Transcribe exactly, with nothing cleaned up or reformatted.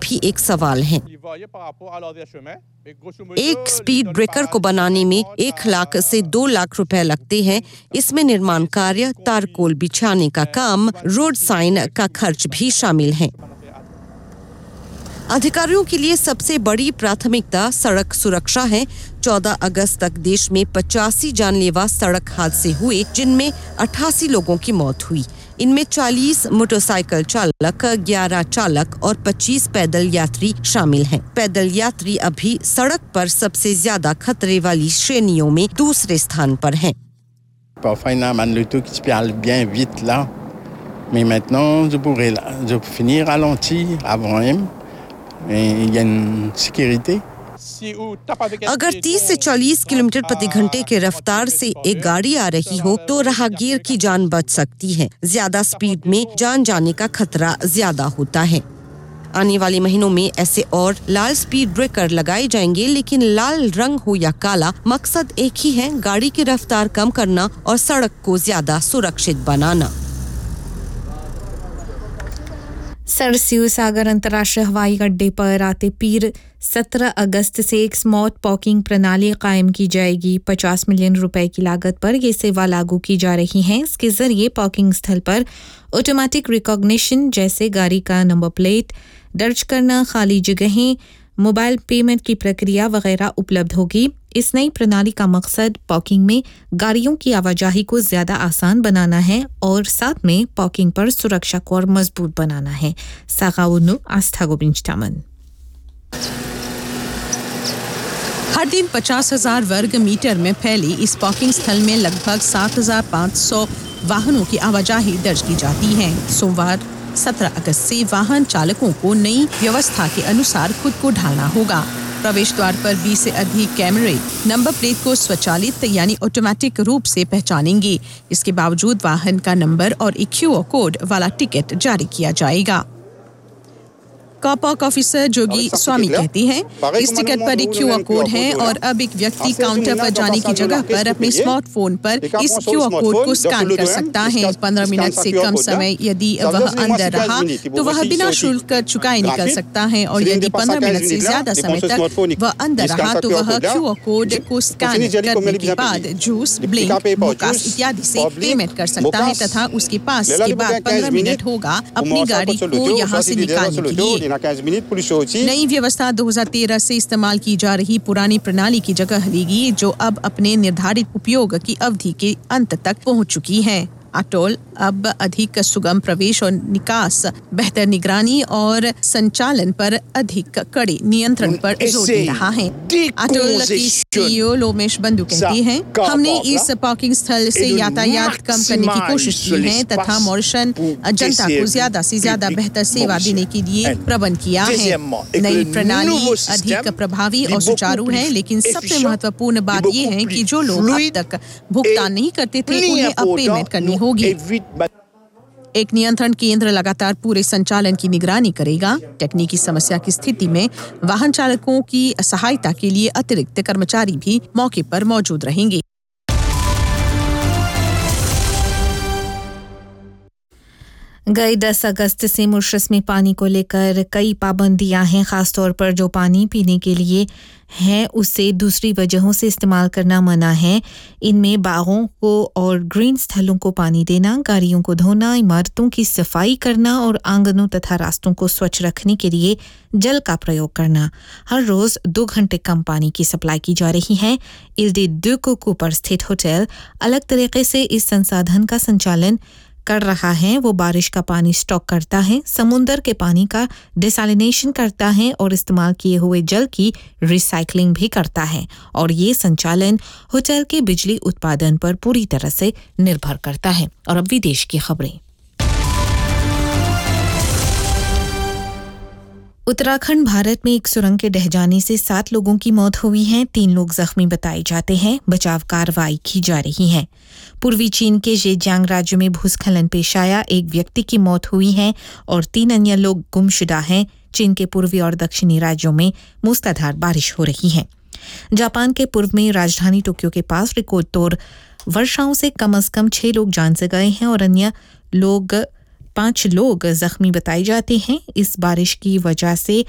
भी एक सवाल है। एक स्पीड ब्रेकर को बनाने में एक लाख से दो लाख रुपए लगते हैं। इसमें निर्माण कार्य, तारकोल बिछाने का काम, रोड साइन का खर्च भी शामिल है। अधिकारियों के लिए सबसे बड़ी प्राथमिकता सड़क सुरक्षा है। चौदह अगस्त तक देश में पचासी जानलेवा सड़क हादसे हुए, जिनमें अट्ठासी लोगों की मौत हुई। इनमें चालीस मोटरसाइकिल चालक, ग्यारह चालक और पच्चीस पैदल यात्री शामिल हैं। पैदल यात्री अभी सड़क पर सबसे ज्यादा खतरे वाली श्रेणियों में दूसरे स्थान पर हैं। Parfois, il y a un auto qui parle bien vite là, mais maintenant, je pourrais, je peux finir ralentir avant même, et il y a une sécurité. अगर तीस से चालीस किलोमीटर प्रति घंटे के रफ्तार से एक गाड़ी आ रही हो तो राहगीर की जान बच सकती है। ज्यादा स्पीड में जान जाने का खतरा ज्यादा होता है। आने वाले महीनों में ऐसे और लाल स्पीड ब्रेकर लगाए जाएंगे, लेकिन लाल रंग हो या काला, मकसद एक ही है, गाड़ी की रफ्तार कम करना और सड़क को ज्यादा सुरक्षित बनाना। सरस्यू सागर अंतर्राष्ट्रीय हवाई अड्डे पर आते पीर सत्रह अगस्त से एक स्मार्ट पार्किंग प्रणाली कायम की जाएगी। पचास मिलियन रुपए की लागत पर यह सेवा लागू की जा रही है। इसके जरिए पार्किंग स्थल पर ऑटोमेटिक रिकॉग्निशन जैसे गाड़ी का नंबर प्लेट दर्ज करना, खाली जगहें, मोबाइल पेमेंट की प्रक्रिया वगैरह उपलब्ध होगी। इस नई प्रणाली का मकसद पार्किंग में गाड़ियों की आवाजाही को ज्यादा आसान बनाना है और साथ में पार्किंग पर सुरक्षा को और मजबूत बनाना है। सागाउनु आस्था गोबिंचटामन। हर दिन पचास हजार वर्ग मीटर में फैली इस पार्किंग स्थल में लगभग सात हजार पाँच सौ वाहनों की आवाजाही दर्ज की जाती है। सोमवार सत्रह अगस्त से वाहन चालकों को नई व्यवस्था के अनुसार खुद को ढालना होगा। प्रवेश द्वार पर बीस से अधिक कैमरे नंबर प्लेट को स्वचालित यानी ऑटोमेटिक रूप से पहचानेंगे। इसके बावजूद वाहन का नंबर और एक क्यूआर कोड वाला टिकट जारी किया जाएगा। कार पार्क ऑफिसर जोगी स्वामी कहती हैं, इस टिकट पर एक क्यूआर कोड है और अब एक व्यक्ति काउंटर पर जाने की जगह पर अपने स्मार्टफोन पर इस क्यूआर कोड को स्कैन कर सकता है। पंद्रह मिनट से कम समय यदि वह अंदर रहा तो वह बिना शुल्क चुकाए निकल सकता है और यदि पंद्रह मिनट से ज्यादा समय तक वह अंदर रहा तो वह क्यूआर कोड को स्कैन करने के बाद जूस, ब्लिंक, मोकास इत्यादि से पेमेंट कर सकता है तथा उसके पास के बाद पंद्रह मिनट होगा अपनी गाड़ी को यहाँ से निकालने के लिए। नई व्यवस्था दो हज़ार तेरह से इस्तेमाल की जा रही पुरानी प्रणाली की जगह लेगी, जो अब अपने निर्धारित उपयोग की अवधि के अंत तक पहुंच चुकी है। अटोल अब अधिक सुगम प्रवेश और निकास, बेहतर निगरानी और संचालन पर अधिक कड़े नियंत्रण पर जोर दे रहा है। अटोल की सीईओ लोमेश बंधु कहती हैं, हमने इस पार्किंग स्थल से यातायात कम करने की कोशिश की है तथा मॉरिशन जनता को ज्यादा से ज्यादा बेहतर सेवा देने के लिए प्रबंध किया है। नई प्रणाली अधिक प्रभावी और सुचारू है, लेकिन सबसे महत्वपूर्ण बात यह है कि जो लोग अब तक भुगतान नहीं करते थे उन्हें अब पेमेंट करनी होगी। एक नियंत्रण केंद्र लगातार पूरे संचालन की निगरानी करेगा। तकनीकी समस्या की स्थिति में वाहन चालकों की सहायता के लिए अतिरिक्त कर्मचारी भी मौके पर मौजूद रहेंगे। गए दस अगस्त से मॉरिशस में पानी को लेकर कई पाबंदियां हैं। खासतौर पर जो पानी पीने के लिए है उसे दूसरी वजहों से इस्तेमाल करना मना है। इनमें बागों को और ग्रीन स्थलों को पानी देना, गाड़ियों को धोना, इमारतों की सफाई करना और आंगनों तथा रास्तों को स्वच्छ रखने के लिए जल का प्रयोग करना। हर रोज दो घंटे कम पानी की सप्लाई की जा रही है। इल्दे दो कोको पर स्थित होटल अलग तरीके से इस संसाधन का संचालन कर रहा है। वो बारिश का पानी स्टॉक करता है, समुंदर के पानी का डिसैलिनेशन करता है और इस्तेमाल किए हुए जल की रिसाइकलिंग भी करता है। और ये संचालन होटल के बिजली उत्पादन पर पूरी तरह से निर्भर करता है। और अब विदेश की खबरें। उत्तराखंड भारत में एक सुरंग के ढह जाने से सात लोगों की मौत हुई है। तीन लोग जख्मी बताए जाते हैं। बचाव कार्रवाई की जा रही है। पूर्वी चीन के जेजियांग राज्य में भूस्खलन पेश आया। एक व्यक्ति की मौत हुई है और तीन अन्य लोग गुमशुदा हैं। चीन के पूर्वी और दक्षिणी राज्यों में मूसलाधार बारिश हो रही है। जापान के पूर्व में राजधानी टोक्यो के पास रिकॉर्ड तोड़ वर्षाओं से कम से कम छह लोग जान से गए हैं और अन्य लोग पांच लोग जख्मी बताए जाते हैं। इस बारिश की वजह से